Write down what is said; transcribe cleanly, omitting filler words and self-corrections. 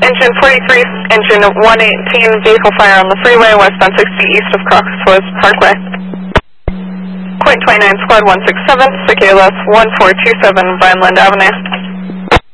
Engine 43, engine 118, vehicle fire on the freeway, westbound 60 east of Crossroads Parkway. Point 29, squad 167, Cicala 1427, Vineland Avenue.